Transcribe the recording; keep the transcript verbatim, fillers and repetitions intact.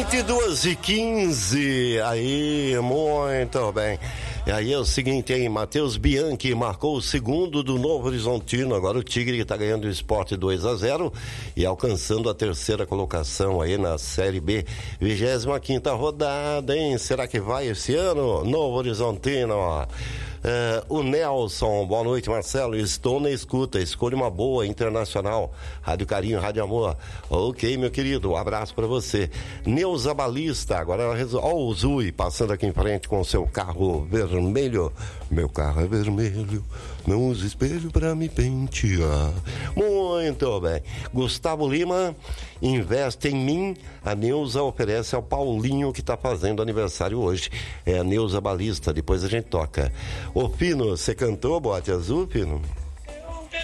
vinte e duas e quinze, aí, muito bem. E aí é o seguinte, hein, Matheus Bianchi marcou o segundo do Novo Horizontino, agora o Tigre está ganhando o Sport dois a zero e alcançando a terceira colocação aí na Série B, vigésima quinta rodada, hein, será que vai esse ano? Novo Horizontino, ó. Uh, o Nelson, boa noite Marcelo, estou na escuta, escolha uma boa internacional, Rádio Carinho, Rádio Amor. Ok, meu querido, um abraço para você. Neuza Balista, agora ela resolve. Ó, o Zui passando aqui em frente com o seu carro vermelho. Meu carro é vermelho, não uso espelho para me pentear. Muito bem. Gustavo Lima, investe em mim. A Neuza oferece ao Paulinho, que está fazendo aniversário hoje. É a Neuza Balista, depois a gente toca. Ô Pino, você cantou Boate Azul, Pino?